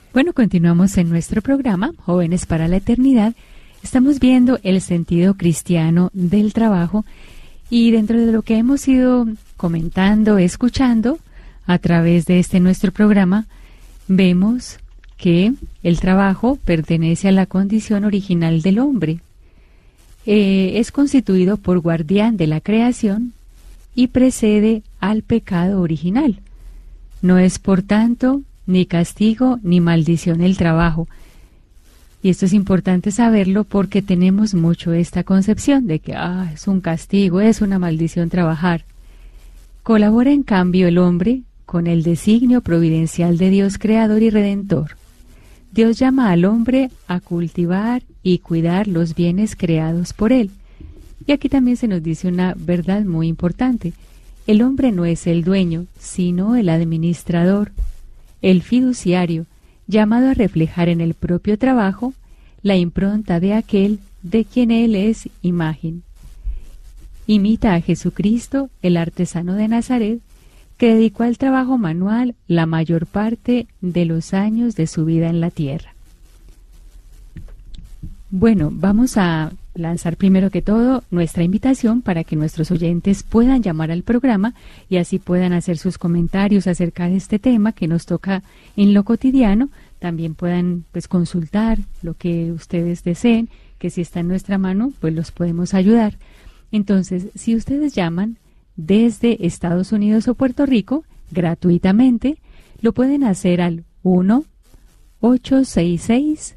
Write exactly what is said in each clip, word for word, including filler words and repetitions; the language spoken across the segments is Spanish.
Bueno, continuamos en nuestro programa, Jóvenes para la Eternidad. Estamos viendo el sentido cristiano del trabajo y dentro de lo que hemos ido comentando, escuchando a través de este nuestro programa, vemos que el trabajo pertenece a la condición original del hombre. Eh, es constituido por guardián de la creación y precede al pecado original. No es, por tanto, ni castigo ni maldición el trabajo. Y esto es importante saberlo porque tenemos mucho esta concepción de que ah, es un castigo, es una maldición trabajar. Colabora en cambio el hombre con el designio providencial de Dios creador y redentor. Dios llama al hombre a cultivar y cuidar los bienes creados por él. Y aquí también se nos dice una verdad muy importante. El hombre no es el dueño, sino el administrador, el fiduciario, llamado a reflejar en el propio trabajo la impronta de aquel de quien él es imagen. Imita a Jesucristo, el artesano de Nazaret, que dedicó al trabajo manual la mayor parte de los años de su vida en la tierra. Bueno, vamos a lanzar primero que todo nuestra invitación para que nuestros oyentes puedan llamar al programa y así puedan hacer sus comentarios acerca de este tema que nos toca en lo cotidiano. También puedan pues consultar lo que ustedes deseen, que si está en nuestra mano, pues los podemos ayudar. Entonces, si ustedes llaman desde Estados Unidos o Puerto Rico, gratuitamente, lo pueden hacer al uno ocho seis seis,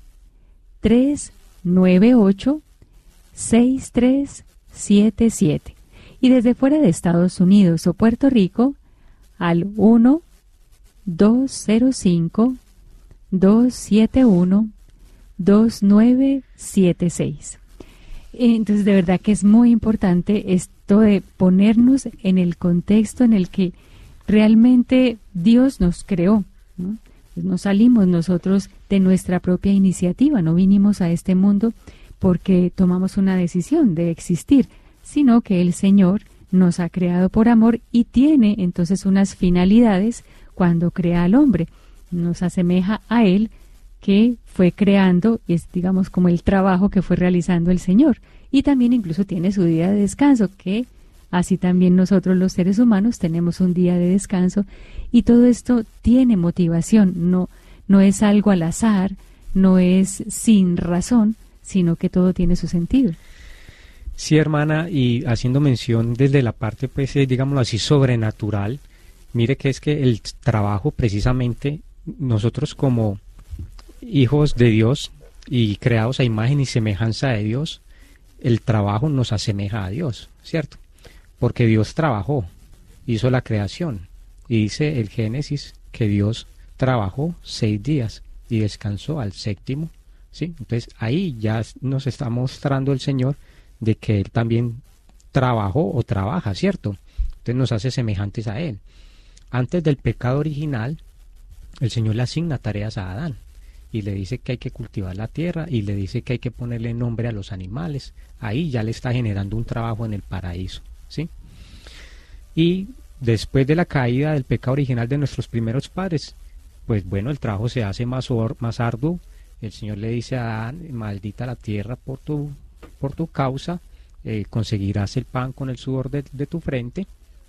tres nueve ocho, seis tres siete siete y desde fuera de Estados Unidos o Puerto Rico al uno dos cero cinco, dos siete uno, dos nueve siete seis. Entonces, de verdad que es muy importante esto de ponernos en el contexto en el que realmente Dios nos creó, ¿no? Pues no salimos nosotros de nuestra propia iniciativa, no vinimos a este mundo porque tomamos una decisión de existir, sino que el Señor nos ha creado por amor y tiene entonces unas finalidades cuando crea al hombre. Nos asemeja a Él, que fue creando, y es digamos como el trabajo que fue realizando el Señor. Y también incluso tiene su día de descanso, que así también nosotros los seres humanos tenemos un día de descanso. Y todo esto tiene motivación, no, no es algo al azar, no es sin razón, sino que todo tiene su sentido. Sí, hermana, y haciendo mención desde la parte, pues, eh, digámoslo así, sobrenatural, mire que es que el trabajo precisamente, nosotros como hijos de Dios y creados a imagen y semejanza de Dios, el trabajo nos asemeja a Dios, ¿cierto? Porque Dios trabajó, hizo la creación, y dice el Génesis que Dios trabajó seis días y descansó al séptimo, ¿sí? Entonces ahí ya nos está mostrando el Señor de que Él también trabajó o trabaja, ¿cierto? Entonces nos hace semejantes a Él. Antes del pecado original, el Señor le asigna tareas a Adán y le dice que hay que cultivar la tierra y le dice que hay que ponerle nombre a los animales. Ahí ya le está generando un trabajo en el paraíso, ¿sí? Y después de la caída del pecado original de nuestros primeros padres, pues bueno, el trabajo se hace más, or, más arduo. El Señor le dice a Adán, maldita la tierra por tu, por tu causa, eh, conseguirás el pan con el sudor de, de tu frente.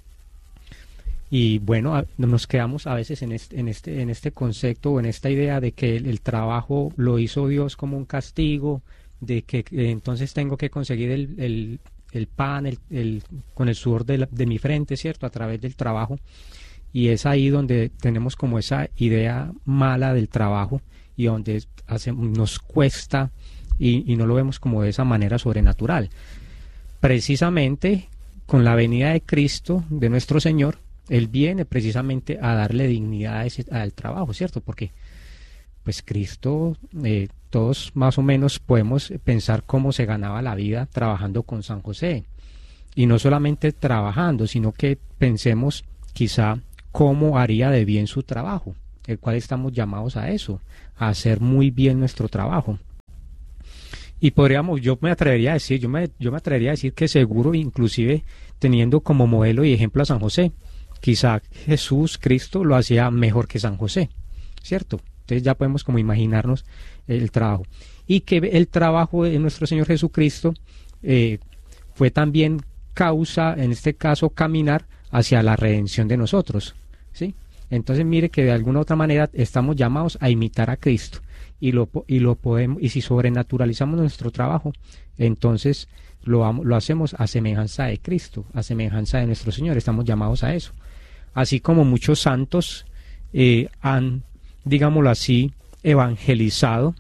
Y bueno, a, nos quedamos a veces en este, en este, en este concepto o en esta idea de que el, el trabajo lo hizo Dios como un castigo, de que eh, entonces tengo que conseguir el, el, el pan el, el, con el sudor de, la, de mi frente, ¿cierto? A través del trabajo. Y es ahí donde tenemos como esa idea mala del trabajo y donde hace, nos cuesta y, y no lo vemos como de esa manera sobrenatural. Precisamente con la venida de Cristo, de nuestro Señor, Él viene precisamente a darle dignidad a ese, al trabajo, ¿cierto? Porque pues Cristo, eh, todos más o menos podemos pensar cómo se ganaba la vida trabajando con San José. Y no solamente trabajando, sino que pensemos quizá cómo haría de bien su trabajo, el cual estamos llamados a eso, a hacer muy bien nuestro trabajo. Y podríamos, yo me atrevería a decir, yo me, yo me atrevería a decir que seguro, inclusive teniendo como modelo y ejemplo a San José, quizá Jesús, Cristo, lo hacía mejor que San José, ¿cierto? Entonces ya podemos como imaginarnos el trabajo. Y que el trabajo de nuestro Señor Jesucristo eh, fue también causa, en este caso, caminar hacia la redención de nosotros, ¿sí? Entonces mire que de alguna otra manera estamos llamados a imitar a Cristo y lo, y lo podemos, y si sobrenaturalizamos nuestro trabajo, entonces lo, lo hacemos a semejanza de Cristo, a semejanza de nuestro Señor, estamos llamados a eso. Así como muchos santos eh, han, digámoslo así, evangelizado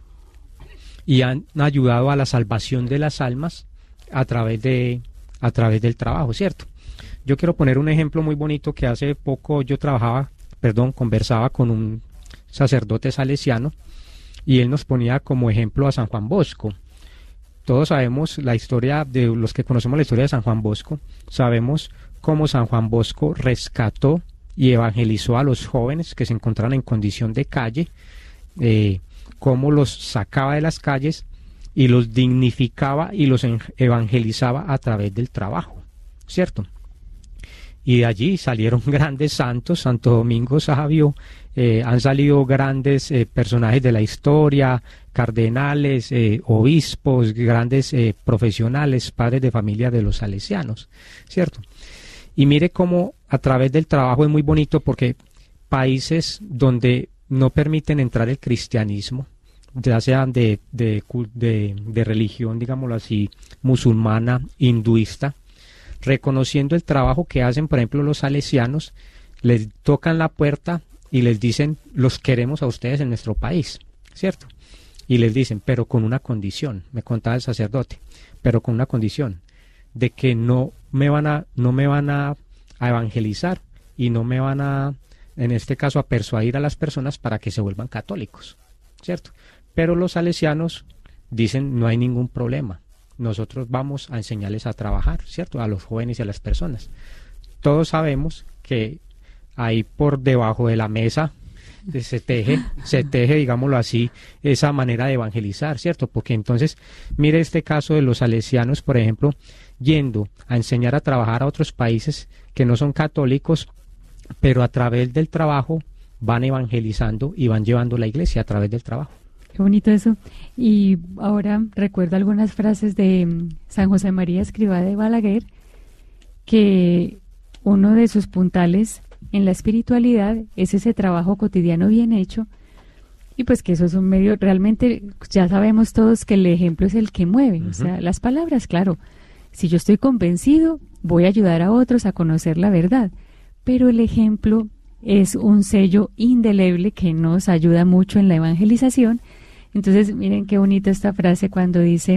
y han ayudado a la salvación de las almas a través de, a través del trabajo, ¿cierto? Yo quiero poner un ejemplo muy bonito que hace poco yo trabajaba, perdón, conversaba con un sacerdote salesiano y él nos ponía como ejemplo a San Juan Bosco. Todos sabemos la historia, de los que conocemos la historia de San Juan Bosco, sabemos cómo San Juan Bosco rescató y evangelizó a los jóvenes que se encontraban en condición de calle, eh, cómo los sacaba de las calles y los dignificaba y los evangelizaba a través del trabajo, ¿cierto? Y de allí salieron grandes santos, Santo Domingo Savio, eh, han salido grandes eh, personajes de la historia, cardenales, eh, obispos, grandes eh, profesionales, padres de familia de los salesianos, ¿cierto? Y mire cómo a través del trabajo es muy bonito porque países donde no permiten entrar el cristianismo, ya sean de, de, de, de religión, digámoslo así, musulmana, hinduista, reconociendo el trabajo que hacen, por ejemplo, los salesianos, les tocan la puerta y les dicen, los queremos a ustedes en nuestro país, ¿cierto? Y les dicen, pero con una condición, me contaba el sacerdote, pero con una condición, de que no me van a, no me van a, a evangelizar y no me van a, en este caso, a persuadir a las personas para que se vuelvan católicos, ¿cierto? Pero los salesianos dicen, no hay ningún problema, nosotros vamos a enseñarles a trabajar, ¿cierto? A los jóvenes y a las personas. Todos sabemos que ahí por debajo de la mesa se teje, se teje, digámoslo así, esa manera de evangelizar, ¿cierto? Porque entonces, mire este caso de los salesianos, por ejemplo, yendo a enseñar a trabajar a otros países que no son católicos, pero a través del trabajo van evangelizando y van llevando la iglesia a través del trabajo. Qué bonito eso. Y ahora recuerdo algunas frases de um, San José María Escrivá de Balaguer, que uno de sus puntales en la espiritualidad es ese trabajo cotidiano bien hecho, y pues que eso es un medio, realmente ya sabemos todos que el ejemplo es el que mueve, uh-huh. O sea, las palabras, claro, si yo estoy convencido, voy a ayudar a otros a conocer la verdad, pero el ejemplo es un sello indeleble que nos ayuda mucho en la evangelización. Entonces, miren qué bonita esta frase cuando dice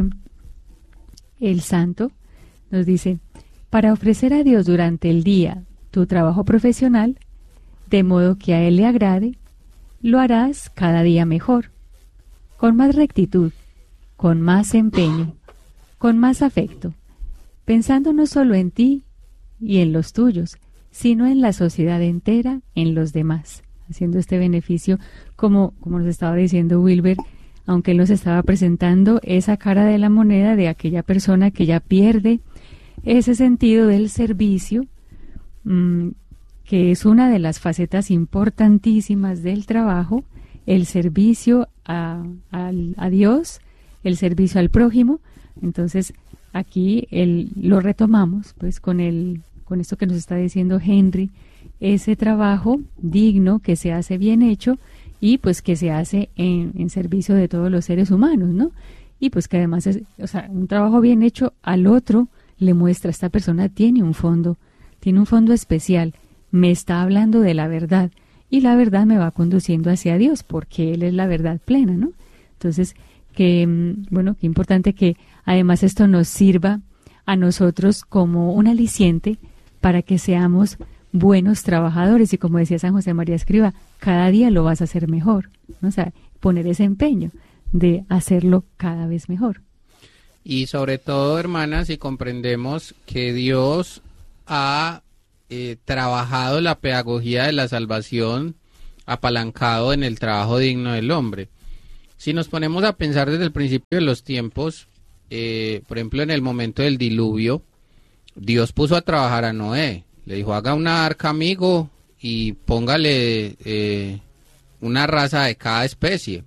el santo, nos dice, para ofrecer a Dios durante el día tu trabajo profesional, de modo que a Él le agrade, lo harás cada día mejor, con más rectitud, con más empeño, con más afecto, pensando no solo en ti y en los tuyos, sino en la sociedad entera, en los demás, haciendo este beneficio, como, como nos estaba diciendo Wilber, aunque él nos estaba presentando esa cara de la moneda de aquella persona que ya pierde ese sentido del servicio, mmm, que es una de las facetas importantísimas del trabajo, el servicio a, a, a Dios, el servicio al prójimo. Entonces, aquí el, lo retomamos pues con, el, con esto que nos está diciendo Henry, ese trabajo digno que se hace bien hecho y pues que se hace en, en servicio de todos los seres humanos, ¿no? Y pues que además es, o sea, un trabajo bien hecho al otro le muestra, esta persona tiene un fondo, tiene un fondo especial, me está hablando de la verdad y la verdad me va conduciendo hacia Dios porque Él es la verdad plena, ¿no? Entonces, que, bueno, qué importante que además esto nos sirva a nosotros como un aliciente para que seamos buenos trabajadores y como decía San José María Escrivá, cada día lo vas a hacer mejor, ¿no? O sea, poner ese empeño de hacerlo cada vez mejor. Y sobre todo, hermanas, si comprendemos que Dios ha eh, trabajado la pedagogía de la salvación apalancado en el trabajo digno del hombre. Si nos ponemos a pensar desde el principio de los tiempos, eh, por ejemplo, en el momento del diluvio, Dios puso a trabajar a Noé. Le dijo, haga una arca, amigo, y póngale eh, una raza de cada especie,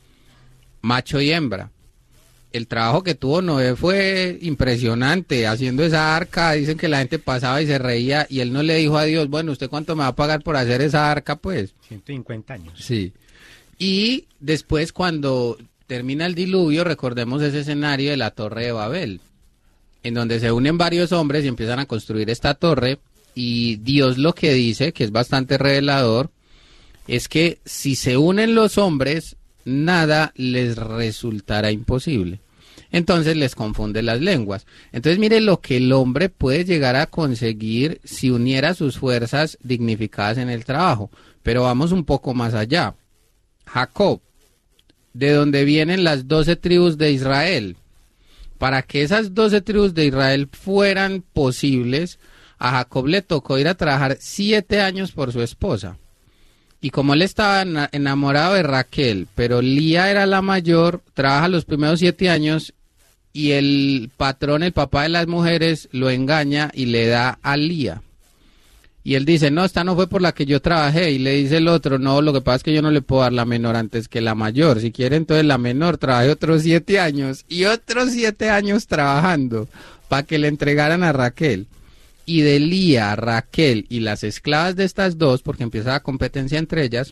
macho y hembra. El trabajo que tuvo Noé fue impresionante, haciendo esa arca. Dicen que la gente pasaba y se reía, y él no le dijo a Dios, bueno, ¿usted cuánto me va a pagar por hacer esa arca? Pues ciento cincuenta años. Sí. Y después, cuando termina el diluvio, recordemos ese escenario de la Torre de Babel, en donde se unen varios hombres y empiezan a construir esta torre, y Dios lo que dice, que es bastante revelador, es que si se unen los hombres, nada les resultará imposible. Entonces les confunde las lenguas. Entonces mire lo que el hombre puede llegar a conseguir si uniera sus fuerzas dignificadas en el trabajo. Pero vamos un poco más allá. Jacob, de donde vienen las doce tribus de Israel. Para que esas doce tribus de Israel fueran posibles, a Jacob le tocó ir a trabajar siete años por su esposa. Y como él estaba enamorado de Raquel, pero Lía era la mayor, trabaja los primeros siete años y el patrón, el papá de las mujeres, lo engaña y le da a Lía. Y él dice, no, esta no fue por la que yo trabajé. Y le dice el otro, no, lo que pasa es que yo no le puedo dar la menor antes que la mayor. Si quiere, entonces la menor trabaje otros siete años y otros siete años trabajando para que le entregaran a Raquel. Y de Lía, Raquel y las esclavas de estas dos, porque empieza la competencia entre ellas,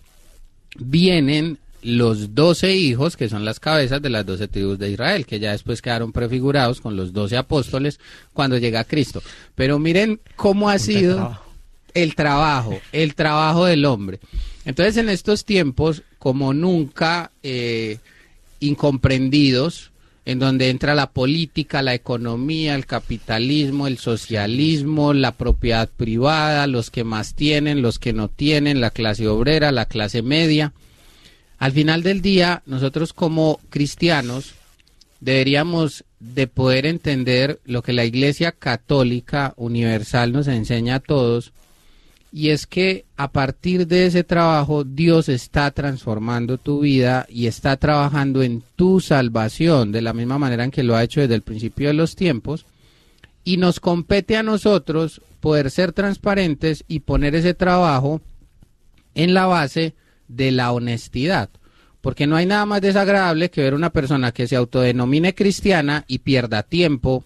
vienen los doce hijos, que son las cabezas de las doce tribus de Israel, que ya después quedaron prefigurados con los doce apóstoles cuando llega Cristo. Pero miren cómo ha sido el trabajo, el trabajo del hombre. Entonces, en estos tiempos, como nunca eh, incomprendidos, en donde entra la política, la economía, el capitalismo, el socialismo, la propiedad privada, los que más tienen, los que no tienen, la clase obrera, la clase media. Al final del día, nosotros como cristianos deberíamos de poder entender lo que la Iglesia Católica Universal nos enseña a todos, y es que a partir de ese trabajo Dios está transformando tu vida y está trabajando en tu salvación de la misma manera en que lo ha hecho desde el principio de los tiempos, y nos compete a nosotros poder ser transparentes y poner ese trabajo en la base de la honestidad, porque no hay nada más desagradable que ver una persona que se autodenomine cristiana y pierda tiempo,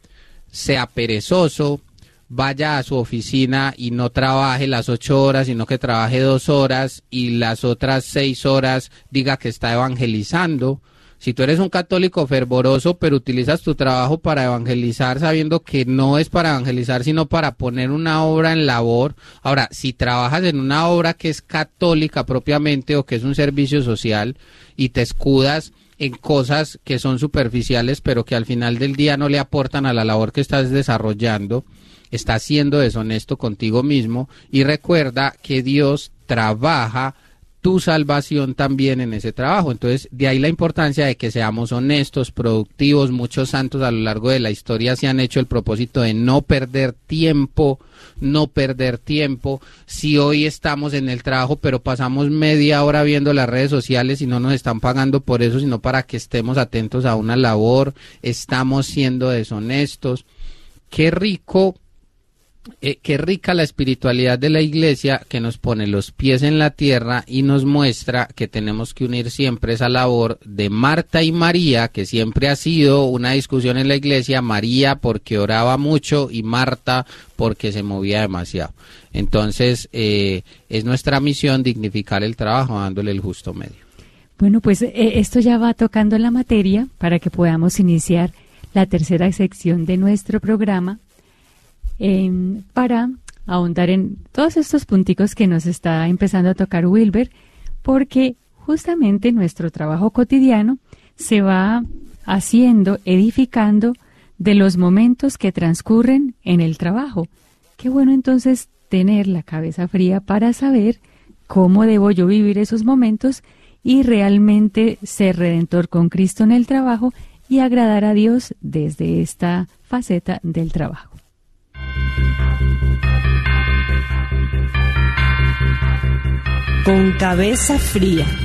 sea perezoso, vaya a su oficina y no trabaje las ocho horas, sino que trabaje dos horas y las otras seis horas diga que está evangelizando. Si tú eres un católico fervoroso, pero utilizas tu trabajo para evangelizar sabiendo que no es para evangelizar, sino para poner una obra en labor. Ahora, si trabajas en una obra que es católica propiamente o que es un servicio social y te escudas en cosas que son superficiales, pero que al final del día no le aportan a la labor que estás desarrollando, estás siendo deshonesto contigo mismo. Y recuerda que Dios trabaja tu salvación también en ese trabajo. Entonces, de ahí la importancia de que seamos honestos, productivos. Muchos santos a lo largo de la historia se han hecho el propósito de no perder tiempo, no perder tiempo. Si hoy estamos en el trabajo, pero pasamos media hora viendo las redes sociales y no nos están pagando por eso, sino para que estemos atentos a una labor, estamos siendo deshonestos. Qué rico. Eh, qué rica la espiritualidad de la Iglesia, que nos pone los pies en la tierra y nos muestra que tenemos que unir siempre esa labor de Marta y María, que siempre ha sido una discusión en la Iglesia. María porque oraba mucho y Marta porque se movía demasiado. Entonces eh, es nuestra misión dignificar el trabajo dándole el justo medio. Bueno, pues eh, esto ya va tocando la materia para que podamos iniciar la tercera sección de nuestro programa, Eh, para ahondar en todos estos punticos que nos está empezando a tocar Wilber, porque justamente nuestro trabajo cotidiano se va haciendo, edificando de los momentos que transcurren en el trabajo. Qué bueno entonces tener la cabeza fría para saber cómo debo yo vivir esos momentos y realmente ser redentor con Cristo en el trabajo y agradar a Dios desde esta faceta del trabajo. Con cabeza fría.